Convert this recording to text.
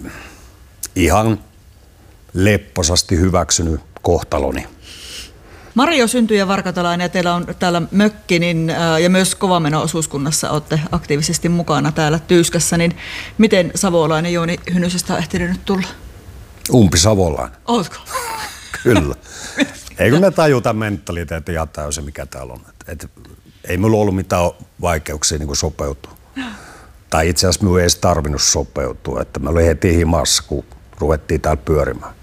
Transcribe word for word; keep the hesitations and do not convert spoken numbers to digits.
ihan lepposasti hyväksynyt kohtaloni. Mario Synty ja Varkatalainen, ja teillä on täällä mökki niin, ää, ja myös Kovameno-osuuskunnassa olette aktiivisesti mukana täällä Tyyskässä, niin miten savolainen Jouni Hynysestä on ehtinyt nyt tulla? Umpi savolainen. Ootko? Kyllä. Eikö ne tajuta mentaliteetin ja täysin, mikä täällä on. Et, et, ei minulla ollut mitään vaikeuksia niin kuin sopeutua. Tai itse asiassa minun ei edes tarvinnut sopeutua. Että mä olin heti himassa, kun ruvettiin täällä pyörimään.